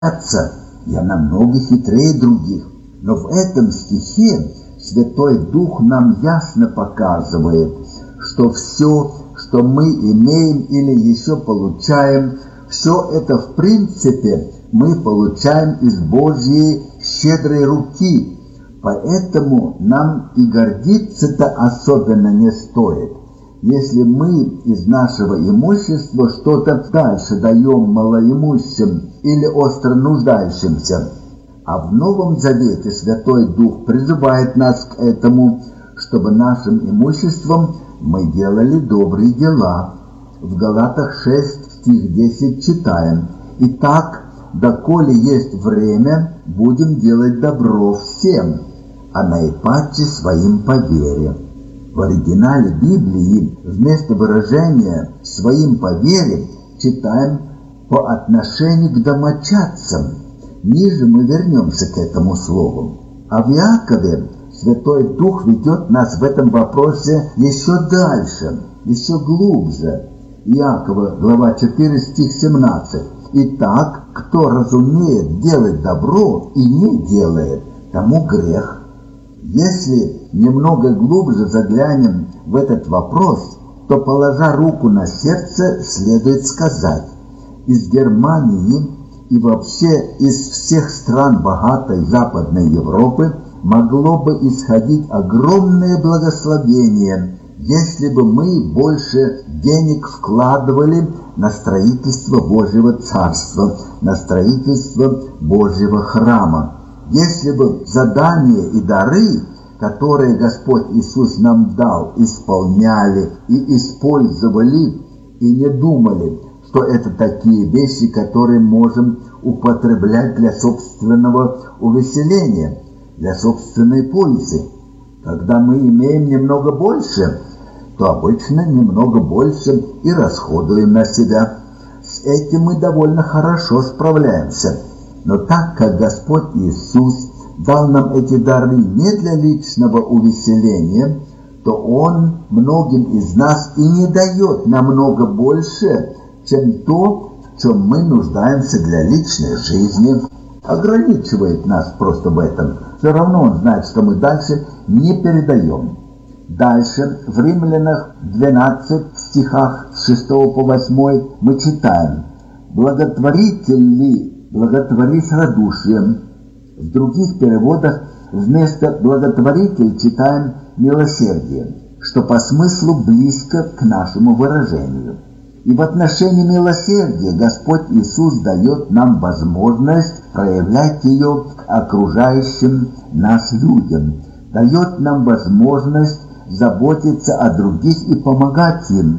Я намного хитрее других. Но в этом стихе Святой Дух нам ясно показывает, что все, что мы имеем или еще получаем, все это в принципе мы получаем из Божьей щедрой руки. Поэтому нам и гордиться-то особенно не стоит. Если мы из нашего имущества что-то дальше даем малоимущим или остро нуждающимся. А в Новом Завете Святой Дух призывает нас к этому, чтобы нашим имуществом мы делали добрые дела. В Галатах 6, стих 10 читаем: «Итак, доколе есть время, будем делать добро всем, а наипаче своим по вере». В оригинале Библии вместо выражения «своим по вере» читаем «по отношению к домочадцам». Ниже мы вернемся к этому слову. А в Иакове Святой Дух ведет нас в этом вопросе еще дальше, еще глубже. Иакова, глава 4, стих 17. «Итак, кто разумеет делать добро и не делает, тому грех». Если немного глубже заглянем в этот вопрос, то, положа руку на сердце, следует сказать: из Германии и вообще из всех стран богатой Западной Европы могло бы исходить огромное благословение, если бы мы больше денег вкладывали на строительство Божьего Царства, на строительство Божьего храма. Если бы задания и дары, которые Господь Иисус нам дал, исполняли и использовали, и не думали, что это такие вещи, которые можем употреблять для собственного увеселения, для собственной пользы. Когда мы имеем немного больше, то обычно немного больше и расходуем на себя. С этим мы довольно хорошо справляемся. Но так как Господь Иисус дал нам эти дары не для личного увеселения, то Он многим из нас и не дает намного больше, чем то, в чем мы нуждаемся для личной жизни. Ограничивает нас просто в этом. Все равно Он знает, что мы дальше не передаем. Дальше в Римлянах 12 стихах с 6 по 8 мы читаем: «Благотворитель ли благотвори с радушием». В других переводах вместо «благотворитель» читаем «милосердие», что по смыслу близко к нашему выражению. И в отношении милосердия Господь Иисус дает нам возможность проявлять ее к окружающим нас людям, дает нам возможность заботиться о других и помогать им.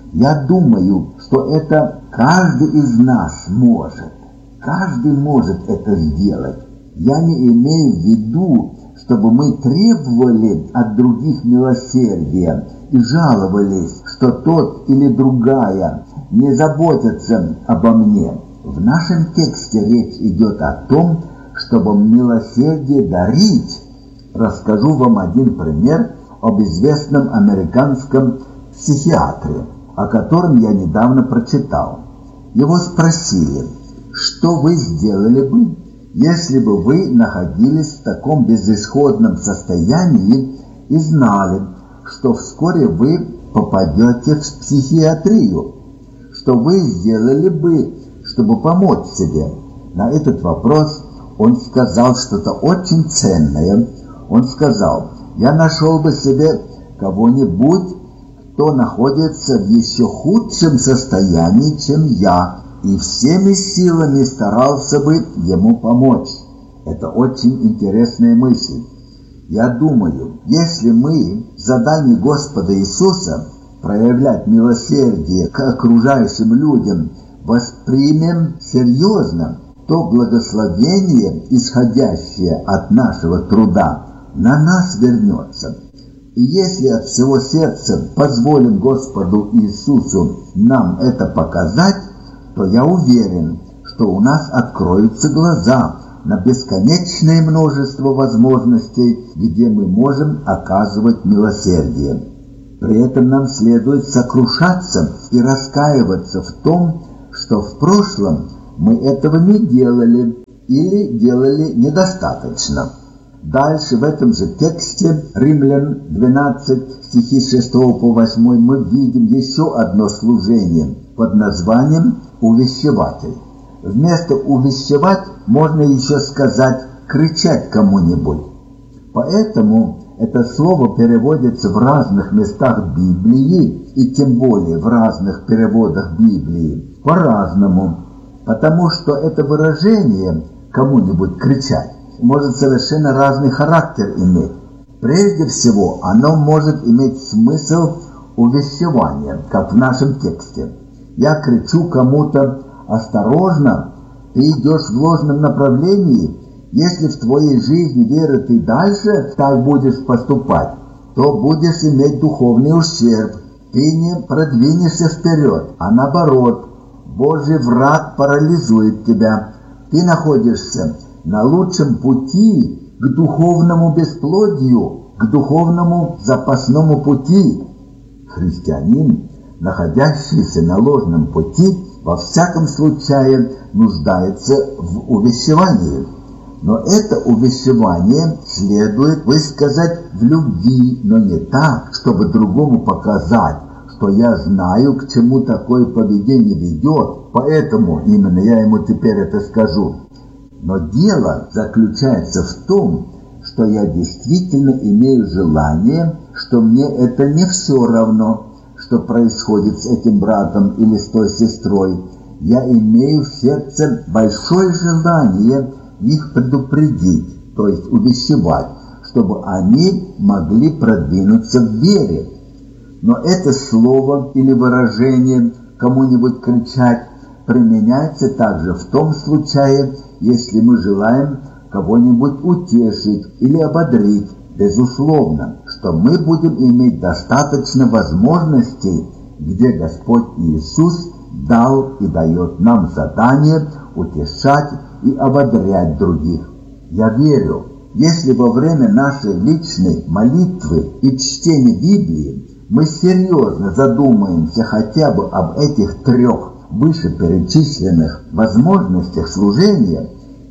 Я думаю, что это каждый из нас может. Каждый может это сделать. Я не имею в виду, чтобы мы требовали от других милосердия и жаловались, что тот или другая не заботятся обо мне. В нашем тексте речь идет о том, чтобы милосердие дарить. Расскажу вам один пример об известном американском психиатре, о котором я недавно прочитал. Его спросили: что вы сделали бы, если бы вы находились в таком безысходном состоянии и знали, что вскоре вы попадете в психиатрию? Что вы сделали бы, чтобы помочь себе? На этот вопрос он сказал что-то очень ценное. Он сказал: я нашел бы себе кого-нибудь, кто находится в еще худшем состоянии, чем я, и всеми силами старался бы ему помочь. Это очень интересная мысль. Я думаю, если мы в задании Господа Иисуса проявлять милосердие к окружающим людям воспримем серьезно, то благословение, исходящее от нашего труда, на нас вернется. И если от всего сердца позволим Господу Иисусу нам это показать, то я уверен, что у нас откроются глаза на бесконечное множество возможностей, где мы можем оказывать милосердие. При этом нам следует сокрушаться и раскаиваться в том, что в прошлом мы этого не делали или делали недостаточно. Дальше в этом же тексте Римлян 12, стихи 6 по 8 мы видим еще одно служение под названием «увещеватель». Вместо «увещевать» можно еще сказать «кричать кому-нибудь». Поэтому это слово переводится в разных местах Библии, и тем более в разных переводах Библии, по-разному, потому что это выражение «кому-нибудь кричать» может совершенно разный характер иметь. Прежде всего, оно может иметь смысл увещевания, как в нашем тексте. Я кричу кому-то: «Осторожно, ты идешь в ложном направлении. Если в твоей жизни веры ты дальше так будешь поступать, то будешь иметь духовный ущерб. Ты не продвинешься вперед, а наоборот, Божий враг парализует тебя. Ты находишься на лучшем пути к духовному бесплодию, к духовному запасному пути». Христианин, находящийся на ложном пути, во всяком случае нуждается в увещевании. Но это увещевание следует высказать в любви, но не так, чтобы другому показать, что я знаю, к чему такое поведение ведет, поэтому именно я ему теперь это скажу. Но дело заключается в том, что я действительно имею желание, что мне это не все равно, что происходит с этим братом или с той сестрой. Я имею в сердце большое желание их предупредить, то есть увещевать, чтобы они могли продвинуться в вере. Но это слово или выражение «кому-нибудь кричать» применяется также в том случае, если мы желаем кого-нибудь утешить или ободрить. Безусловно, что мы будем иметь достаточно возможностей, где Господь Иисус дал и дает нам задание утешать и ободрять других. Я верю, если во время нашей личной молитвы и чтения Библии мы серьезно задумаемся хотя бы об этих трех вышеперечисленных возможностях служения,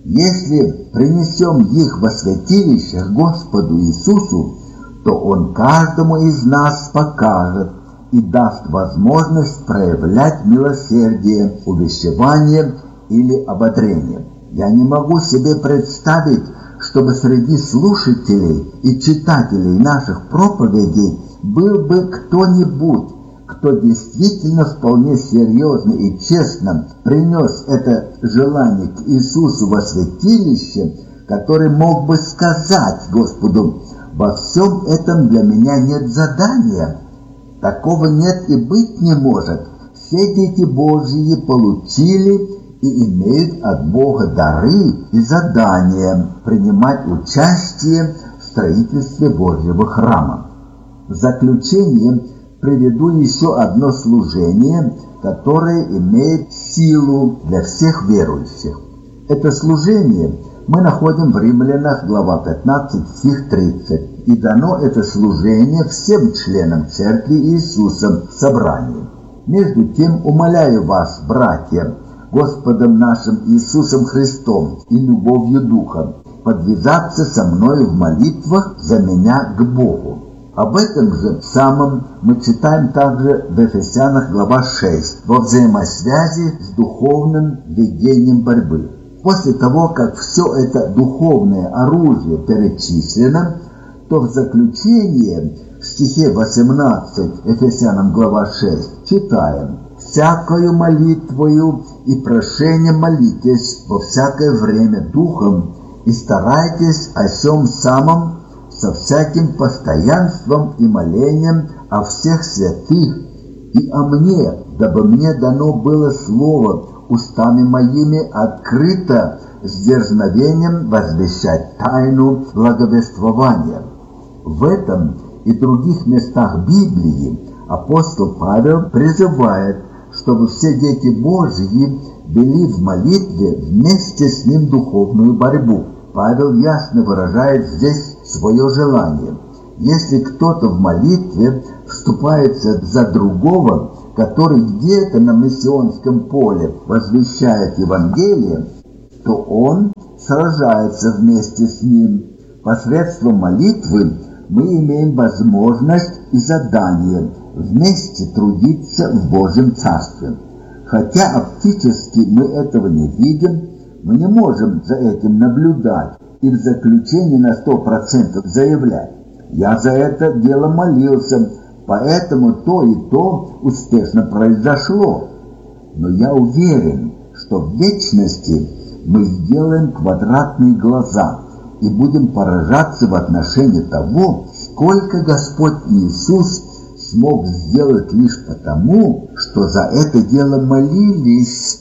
если принесем их во святилище Господу Иисусу, то Он каждому из нас покажет и даст возможность проявлять милосердие, увещевание или ободрение. Я не могу себе представить, чтобы среди слушателей и читателей наших проповедей был бы кто-нибудь, кто действительно вполне серьезно и честно принес это желание к Иисусу во святилище, который мог бы сказать Господу: «Во всем этом для меня нет задания». Такого нет и быть не может. Все дети Божьи получили и имеют от Бога дары и задания принимать участие в строительстве Божьего храма. В заключение приведу еще одно служение, которое имеет силу для всех верующих. Это служение мы находим в Римлянах, глава 15, стих 30. «И дано это служение всем членам Церкви Иисуса в собрании. Между тем умоляю вас, братья, Господом нашим Иисусом Христом и любовью Духа, подвязаться со мною в молитвах за меня к Богу». Об этом же самом мы читаем также в Ефесянах, глава 6, во взаимосвязи с духовным ведением борьбы. После того, как все это духовное оружие перечислено, то в заключение в стихе 18 Ефесянам, глава 6, читаем: «Всякою молитвою и прошением молитесь во всякое время Духом, и старайтесь о сем самом со всяким постоянством и молением о всех святых и о мне, дабы мне дано было слово устами моими открыто с дерзновением возвещать тайну благовествования». В этом и других местах Библии апостол Павел призывает, чтобы все дети Божьи вели в молитве вместе с ним духовную борьбу. Павел ясно выражает здесь свое желание. Если кто-то в молитве вступается за другого, который где-то на миссионском поле возвещает Евангелие, то он сражается вместе с ним. Посредством молитвы мы имеем возможность и задание вместе трудиться в Божьем Царстве. Хотя оптически мы этого не видим, мы не можем за этим наблюдать и в заключении на 100% заявлять: «Я за это дело молился, поэтому то и то успешно произошло». Но я уверен, что в вечности мы сделаем квадратные глаза и будем поражаться в отношении того, сколько Господь Иисус смог сделать лишь потому, что за это дело молились,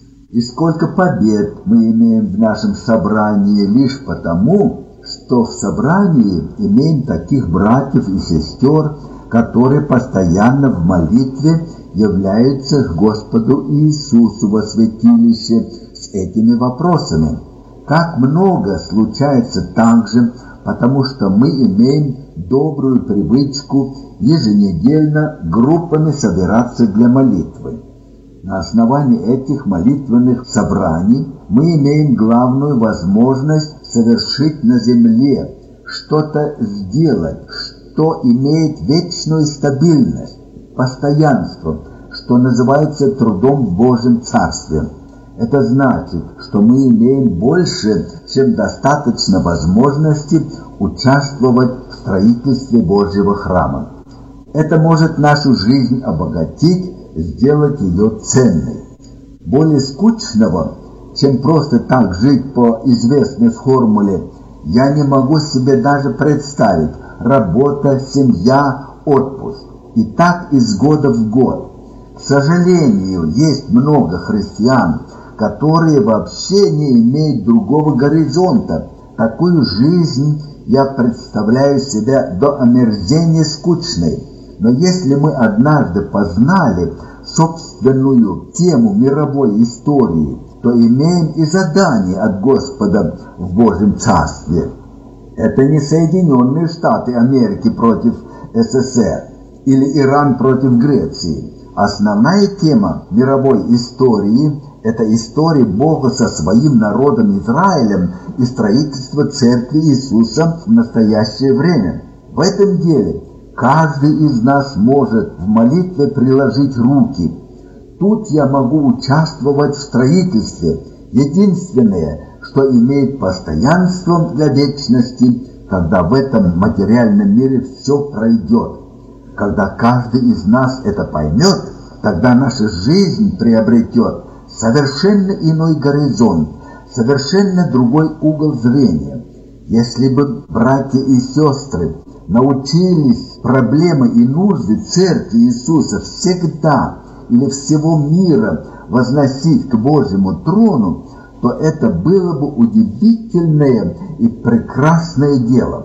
и сколько побед мы имеем в нашем собрании лишь потому, что в собрании имеем таких братьев и сестер, которые постоянно в молитве являются к Господу Иисусу во святилище с этими вопросами. Как много случается также, потому что мы имеем добрую привычку еженедельно группами собираться для молитвы. На основании этих молитвенных собраний мы имеем главную возможность совершить на земле, что-то сделать, что имеет вечную стабильность, постоянство, что называется трудом в Божьем Царстве. Это значит, что мы имеем больше, чем достаточно возможности участвовать в строительстве Божьего храма. Это может нашу жизнь обогатить, сделать ее ценной. Более скучного, чем просто так жить по известной формуле, я не могу себе даже представить: работа, семья, отпуск. И так из года в год. К сожалению, есть много христиан, которые вообще не имеют другого горизонта. Такую жизнь я представляю себя до омерзения скучной. Но если мы однажды познали собственную тему мировой истории, то имеем и задание от Господа в Божьем Царстве. Это не Соединенные Штаты Америки против СССР или Иран против Греции. Основная тема мировой истории – это история Бога со своим народом Израилем и строительство Церкви Иисуса в настоящее время. В этом деле каждый из нас может в молитве приложить руки. Тут я могу участвовать в строительстве. Единственное, что имеет постоянство для вечности, когда в этом материальном мире все пройдет. Когда каждый из нас это поймет, тогда наша жизнь приобретет совершенно иной горизонт, совершенно другой угол зрения. Если бы братья и сестры научились проблемы и нужды Церкви Иисуса всегда или всего мира возносить к Божьему трону, то это было бы удивительное и прекрасное дело.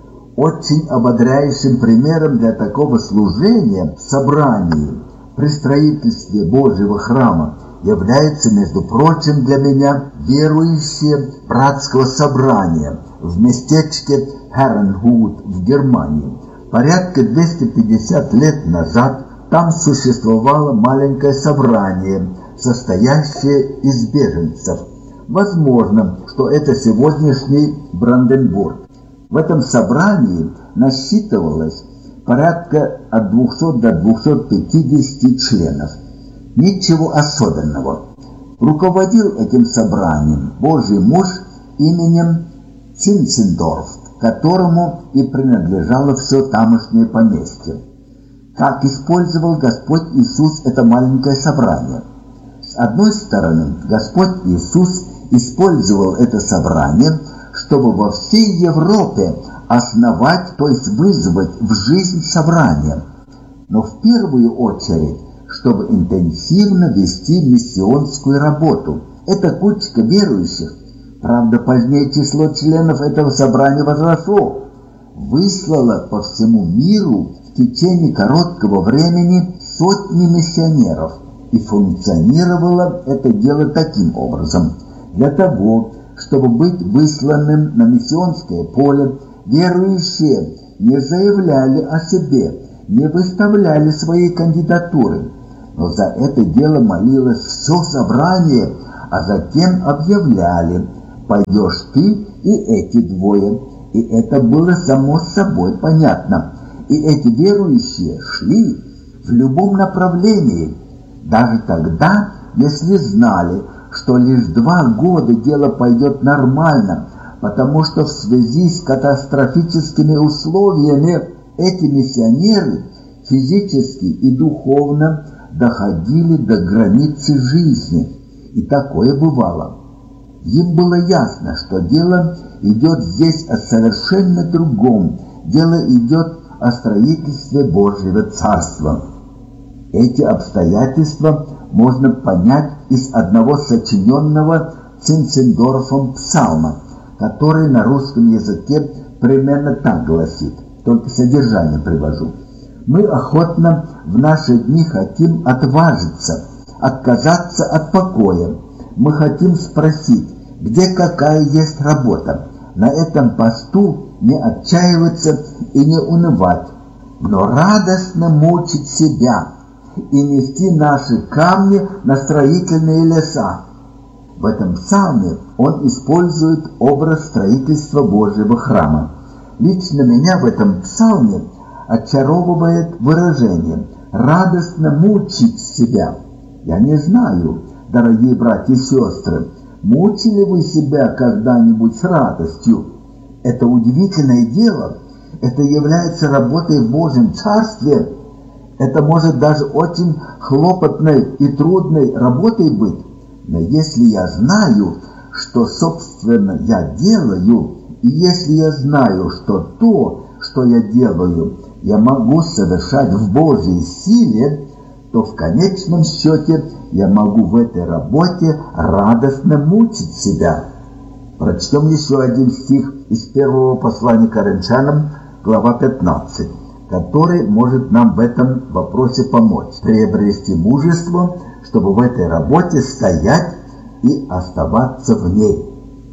Очень ободряющим примером для такого служения в собрании при строительстве Божьего храма является, между прочим, для меня верующие братского собрания в местечке Herrenhut в Германии. Порядка 250 лет назад там существовало маленькое собрание, состоящее из беженцев. Возможно, что это сегодняшний Бранденбург. В этом собрании насчитывалось порядка от 200 до 250 членов. Ничего особенного. Руководил этим собранием Божий муж именем Цинцендорф, которому и принадлежало все тамошнее поместье. Как использовал Господь Иисус это маленькое собрание? С одной стороны, Господь Иисус использовал это собрание, чтобы во всей Европе основать, то есть вызвать в жизнь собрание, но в первую очередь, чтобы интенсивно вести миссионскую работу. Это кучка верующих, правда, позднее число членов этого собрания возросло, выслала по всему миру в течение короткого времени сотни миссионеров, и функционировало это дело таким образом. Для того, чтобы быть высланным на миссионское поле, верующие не заявляли о себе, не выставляли свои кандидатуры. но за это дело молилось все собрание, а затем объявляли: пойдешь ты и эти двое. И это было само собой понятно. И эти верующие шли в любом направлении, даже тогда, если знали, что лишь 2 года дело пойдет нормально, потому что в связи с катастрофическими условиями эти миссионеры физически и духовно доходили до границы жизни. И такое бывало. Им было ясно, что дело идет здесь о совершенно другом. Дело идет о строительстве Божьего Царства. Эти обстоятельства можно понять из одного сочиненного Цинцендорфом псалма, который на русском языке примерно так гласит, только содержание привожу. Мы охотно в наши дни хотим отважиться, отказаться от покоя. Мы хотим спросить, где какая есть работа. На этом посту не отчаиваться и не унывать, но радостно мучить себя и нести наши камни на строительные леса. В этом псалме он использует образ строительства Божьего храма. Лично меня в этом псалме очаровывает выражение «радостно мучить себя». Я не знаю, дорогие братья и сестры, мучили вы себя когда-нибудь с радостью? Это удивительное дело. Это является работой в Божьем Царстве. Это может даже очень хлопотной и трудной работой быть. Но если я знаю, что, собственно, я делаю, и если я знаю, что то, что я делаю, я могу совершать в Божьей силе, то в конечном счете я могу в этой работе радостно мучить себя. Прочтем еще один стих из первого послания Коринфянам, глава 15, который может нам в этом вопросе помочь. Приобрести мужество, чтобы в этой работе стоять и оставаться в ней.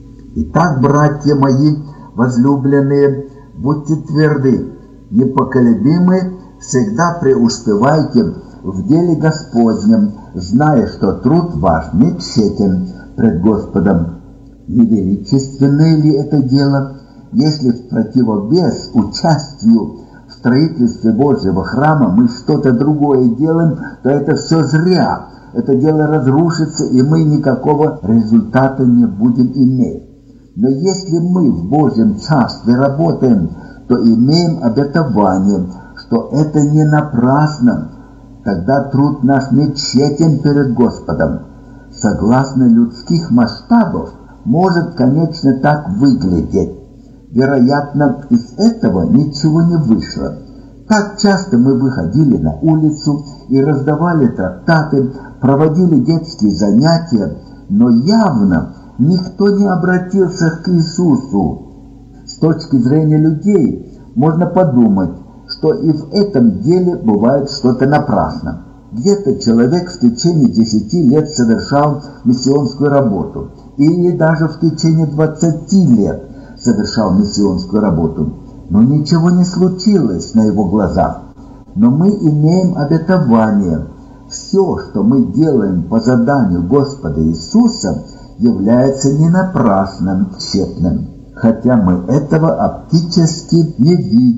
Итак, братья мои возлюбленные, будьте тверды, непоколебимы, всегда преуспевайте в деле Господнем, зная, что труд ваш не тщетен пред Господом. Не величественное ли это дело, если в противовес участию в строительстве Божьего храма мы что-то другое делаем, то это все зря. Это дело разрушится, и мы никакого результата не будем иметь. Но если мы в Божьем Царстве работаем, то имеем обетование, что это не напрасно. Тогда труд наш не тщетен перед Господом. Согласно людских масштабов, может, конечно, так выглядеть. Вероятно, из этого ничего не вышло. Так часто мы выходили на улицу и раздавали трактаты, проводили детские занятия, но явно никто не обратился к Иисусу. С точки зрения людей можно подумать, что и в этом деле бывает что-то напрасно. Где-то человек в течение 10 лет совершал миссионскую работу, или даже в течение 20 лет совершал миссионскую работу, но ничего не случилось на его глазах. Но мы имеем обетование. Все, что мы делаем по заданию Господа Иисуса, является не напрасным, тщетным. Хотя мы этого оптически не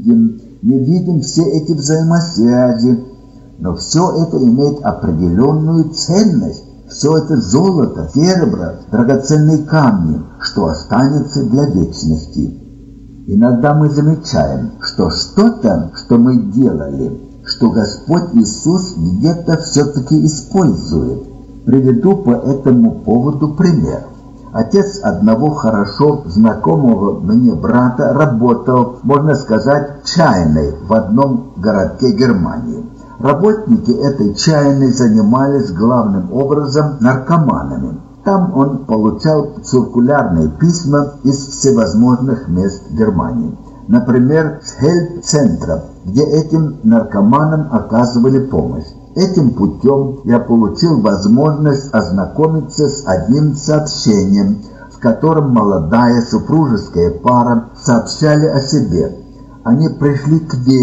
видим все эти взаимосвязи, но все это имеет определенную ценность. Все это золото, серебро, драгоценные камни, что останется для вечности. Иногда мы замечаем, что что-то, что мы делали, что Господь Иисус где-то все-таки использует. Приведу по этому поводу пример. Отец одного хорошо знакомого мне брата работал, можно сказать, чайной в одном городке Германии. Работники этой чайной занимались главным образом наркоманами. Там он получал циркулярные письма из всевозможных мест Германии. Например, с хельп-центра, где этим наркоманам оказывали помощь. Этим путем я получил возможность ознакомиться с одним сообщением, в котором молодая супружеская пара сообщали о себе. Они пришли к вере,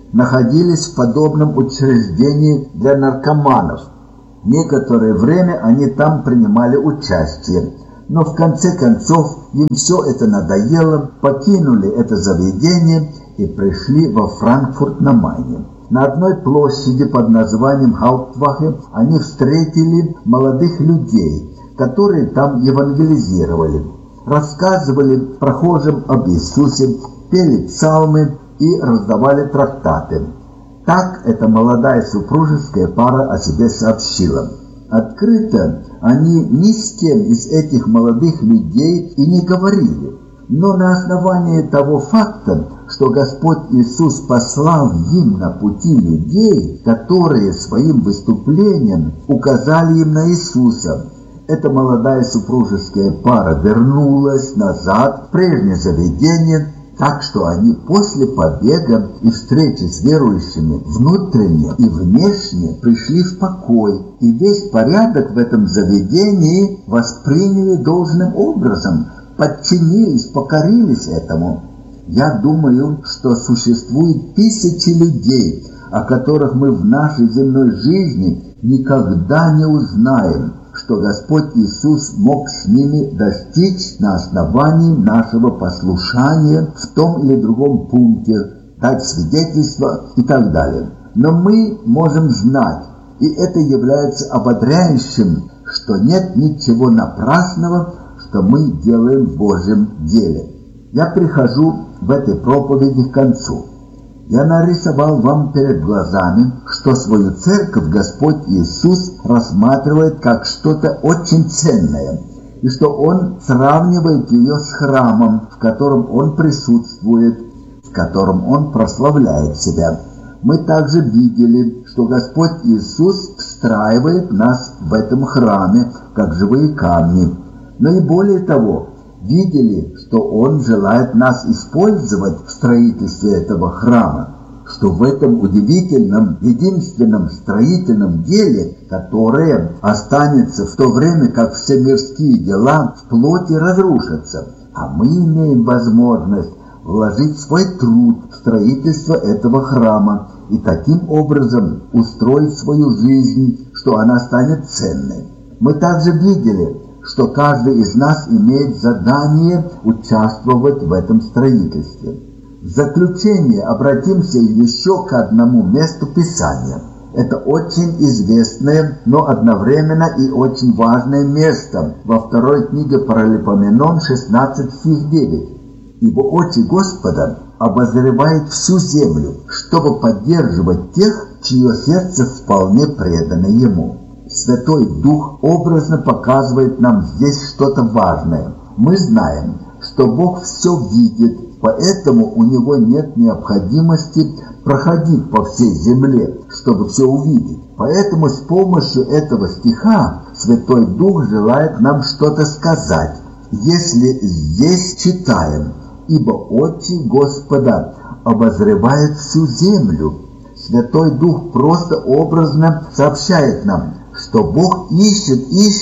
находились в подобном учреждении для наркоманов. Некоторое время они там принимали участие, но в конце концов им все это надоело, покинули это заведение и пришли во Франкфурт на Майне. На одной площади под названием Гауптвахе они встретили молодых людей, которые там евангелизировали, рассказывали прохожим об Иисусе, пели псалмы и раздавали трактаты. Так эта молодая супружеская пара о себе сообщила. Открыто они ни с кем из этих молодых людей и не говорили, но на основании того факта, что Господь Иисус послал им на пути людей, которые своим выступлением указали им на Иисуса, эта молодая супружеская пара вернулась назад в прежнее заведение, так что они после побега и встречи с верующими внутренне и внешне пришли в покой, и весь порядок в этом заведении восприняли должным образом, подчинились, покорились этому. Я думаю, что существует тысячи людей, о которых мы в нашей земной жизни никогда не узнаем, что Господь Иисус мог с ними достичь на основании нашего послушания в том или другом пункте, дать свидетельство и так далее. Но мы можем знать, и это является ободряющим, что нет ничего напрасного, что мы делаем в Божьем деле. Я прихожу в этой проповеди к концу. Я нарисовал вам перед глазами, что свою церковь Господь Иисус рассматривает как что-то очень ценное, и что Он сравнивает ее с храмом, в котором Он присутствует, в котором Он прославляет себя. Мы также видели, что Господь Иисус встраивает нас в этом храме, как живые камни. Но и более того, видели, что Он желает нас использовать в строительстве этого храма, что в этом удивительном, единственном строительном деле, которое останется в то время, как все мирские дела в плоти разрушатся, а мы имеем возможность вложить свой труд в строительство этого храма и таким образом устроить свою жизнь, что она станет ценной. Мы также видели, что каждый из нас имеет задание участвовать в этом строительстве. В заключение обратимся еще к одному месту Писания. Это очень известное, но одновременно и очень важное место во второй книге Паралипоменон 16 стих 9. «Ибо очи Господа обозревают всю землю, чтобы поддерживать тех, чье сердце вполне предано Ему». Святой Дух образно показывает нам здесь что-то важное. Мы знаем, что Бог все видит, поэтому у Него нет необходимости проходить по всей земле, чтобы все увидеть. Поэтому с помощью этого стиха Святой Дух желает нам что-то сказать. Если здесь читаем: «Ибо очи Господа обозревают всю землю», Святой Дух просто образно сообщает нам, что Бог ищет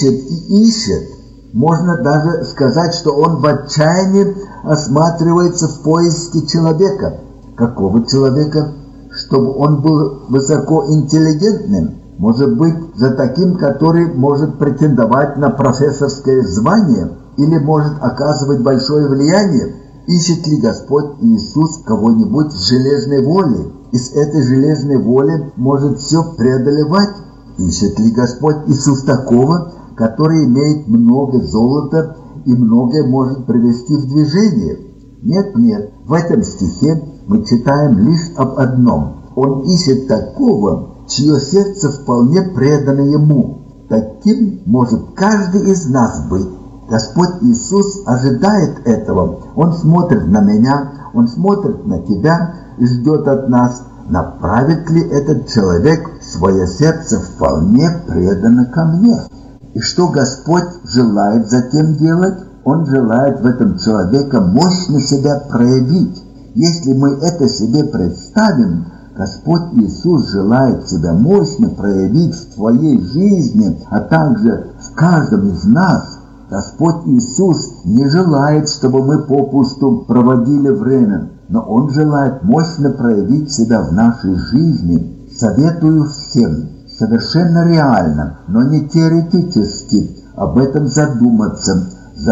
и ищет. Можно даже сказать, что Он в отчаянии осматривается в поиске человека. Какого человека? Чтобы он был высокоинтеллигентным. Может быть, за таким, который может претендовать на профессорское звание или может оказывать большое влияние. Ищет ли Господь Иисус кого-нибудь с железной волей? И с этой железной волей может все преодолевать? Ищет ли Господь Иисус такого, который имеет много золота и многое может привести в движение? Нет, в этом стихе мы читаем лишь об одном. Он ищет такого, чье сердце вполне предано Ему. Таким может каждый из нас быть. Господь Иисус ожидает этого. Он смотрит на меня, Он смотрит на тебя и ждет от нас, направит ли этот человек свое сердце вполне предано ко мне. И что Господь желает затем делать? Он желает в этом человеке мощно себя проявить. Если мы это себе представим, Господь Иисус желает себя мощно проявить в твоей жизни, а также в каждом из нас. Господь Иисус не желает, чтобы мы попусту проводили время. но Он желает мощно проявить себя в нашей жизни. Советую всем совершенно реально, но не теоретически, об этом задуматься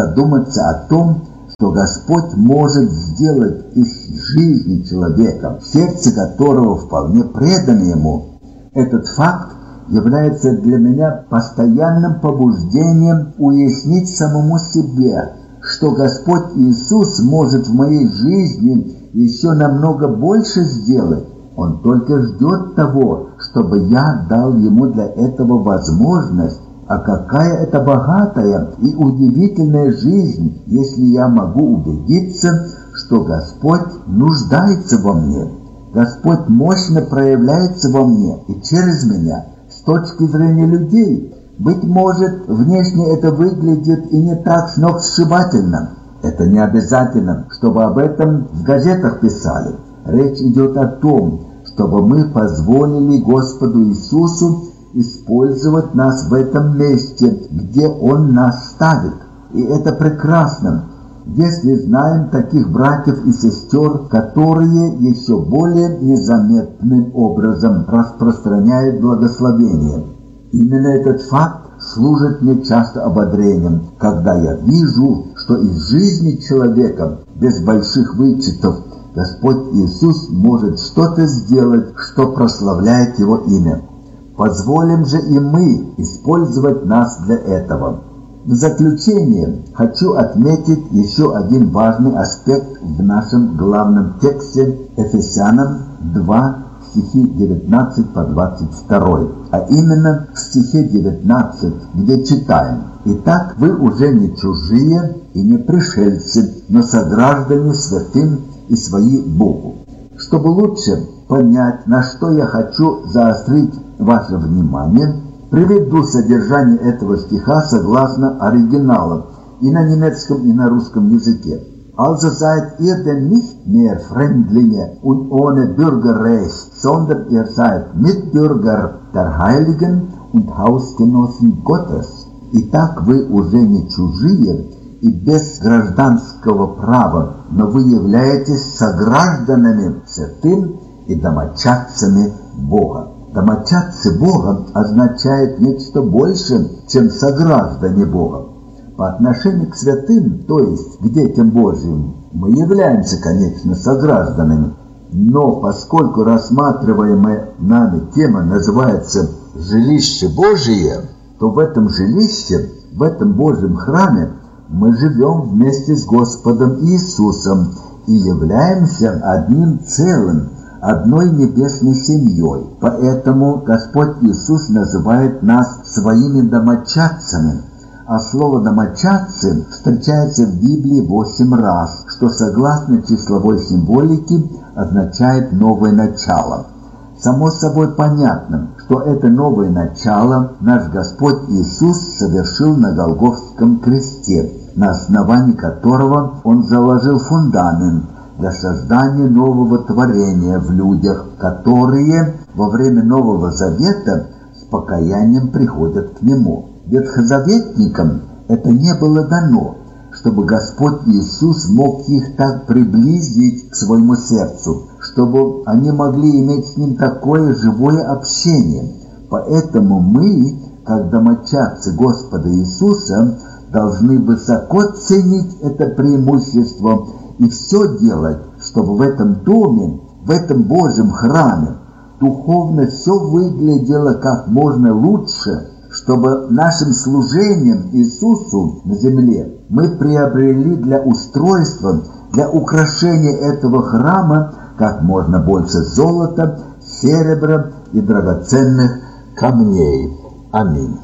о том, что Господь может сделать из жизни человека, сердце которого вполне предано Ему. Этот факт является для меня постоянным побуждением уяснить самому себе, что Господь Иисус может в моей жизни еще намного больше сделать. Он только ждет того, чтобы я дал Ему для этого возможность. А какая это богатая и удивительная жизнь, если я могу убедиться, что Господь нуждается во мне. Господь мощно проявляется во мне и через меня. С точки зрения людей, быть может, внешне это выглядит и не так сногсшибательно. Это не обязательно, чтобы об этом в газетах писали. Речь идет о том, чтобы мы позволили Господу Иисусу использовать нас в этом месте, где Он нас ставит. И это прекрасно, если знаем таких братьев и сестер, которые еще более незаметным образом распространяют благословение. Именно этот факт служит мне часто ободрением, когда я вижу, что из жизни человека без больших вычетов Господь Иисус может что-то сделать, что прославляет Его имя. Позволим же и мы использовать нас для этого. В заключение хочу отметить еще один важный аспект в нашем главном тексте Ефесянам 2, стихи 19 по 22, а именно в стихе 19, где читаем: «Итак, вы уже не чужие и не пришельцы, но сограждане святым и свои Богу». Чтобы лучше понять, на что я хочу заострить ваше внимание, приведу содержание этого стиха согласно оригиналу и на немецком, и на русском языке. «Also seid ihr denn nicht mehr Fremdlinge und ohne Bürgerrecht, sondern ihr seid Mitbürger der Heiligen und Hausgenossen Gottes. Итак, вы уже не чужие и без гражданского права, но вы являетесь согражданами святым и домочадцами Бога». Домочадцы Бога означает нечто больше, чем сограждане Бога. По отношению к святым, то есть к детям Божьим, мы являемся, конечно, согражданами. Но поскольку рассматриваемая нами тема называется «жилище Божие», то в этом жилище, в этом Божьем храме мы живем вместе с Господом Иисусом и являемся одним целым, одной небесной семьей. Поэтому Господь Иисус называет нас своими домочадцами. А слово «домочадцы» встречается в Библии 8 раз, что согласно числовой символике означает «новое начало». Само собой понятно, что это новое начало наш Господь Иисус совершил на Голгофском кресте, на основании которого Он заложил фундамент для создания нового творения в людях, которые во время Нового Завета с покаянием приходят к Нему. Ветхозаветникам это не было дано, чтобы Господь Иисус мог их так приблизить к своему сердцу, чтобы они могли иметь с Ним такое живое общение. Поэтому мы, как домочадцы Господа Иисуса, должны высоко ценить это преимущество и все делать, чтобы в этом доме, в этом Божьем храме, духовно все выглядело как можно лучше, чтобы нашим служением Иисусу на земле мы приобрели для устройства, для украшения этого храма как можно больше золота, серебра и драгоценных камней. Аминь.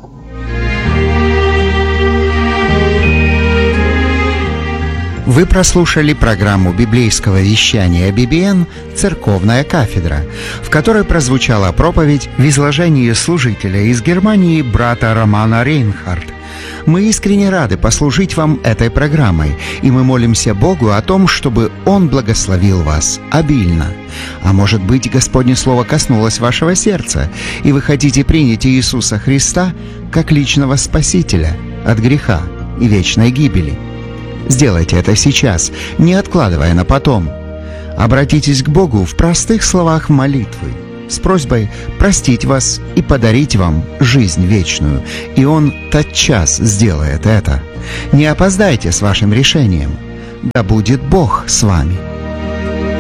Вы прослушали программу библейского вещания ББН «Церковная кафедра», в которой прозвучала проповедь в изложении служителя из Германии брата Романа Рейнхард. Мы искренне рады послужить вам этой программой, и мы молимся Богу о том, чтобы Он благословил вас обильно. А может быть, Господне Слово коснулось вашего сердца, и вы хотите принять Иисуса Христа как личного Спасителя от греха и вечной гибели. Сделайте это сейчас, не откладывая на потом. Обратитесь к Богу в простых словах молитвы с просьбой простить вас и подарить вам жизнь вечную, и Он тотчас сделает это. Не опоздайте с вашим решением. Да будет Бог с вами.